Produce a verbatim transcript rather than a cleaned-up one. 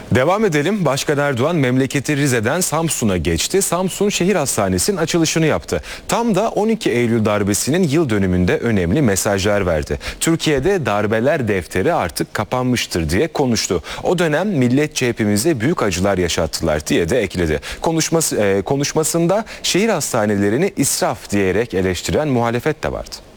Devam edelim. Başkan Erdoğan memleketi Rize'den Samsun'a geçti. Samsun Şehir Hastanesi'nin açılışını yaptı. Tam da on iki Eylül darbesinin yıl dönümünde önemli mesajlar verdi. Türkiye'de darbeler defteri artık kapanmıştır diye konuştu. O dönem milletçe hepimize büyük acılar yaşattılar diye de ekledi. Konuşması, e, konuşmasında şehir hastanelerini israf diyerek eleştiren muhalefet de vardı.